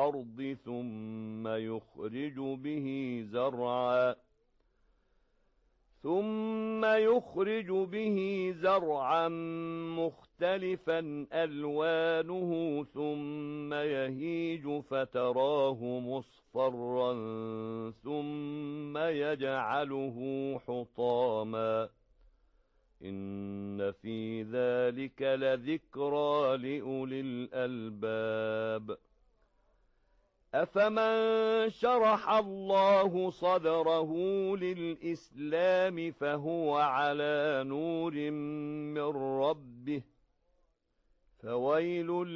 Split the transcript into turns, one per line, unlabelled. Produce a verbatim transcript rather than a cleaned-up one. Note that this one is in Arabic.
الأرض ثم يخرج به زرعا ثم يخرج به زرعا مختلفا ألوانه ثم يهيج فتراه مصفرا ثم يجعله حطاما إن في ذلك لذكرى لأولي الألباب أفمن شرح الله صدره للإسلام فهو على نور من ربه فويل